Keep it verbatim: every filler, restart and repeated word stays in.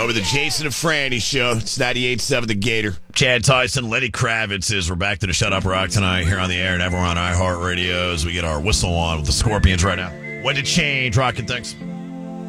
Over the Jason and Franny show. It's ninety-eight point seven The Gator. Chad Tyson, Lenny Kravitz is. We're back to the Shut Up Rock tonight here on the air and everyone on iHeartRadio as we get our whistle on with the Scorpions right now. When to change, Rocket, thanks.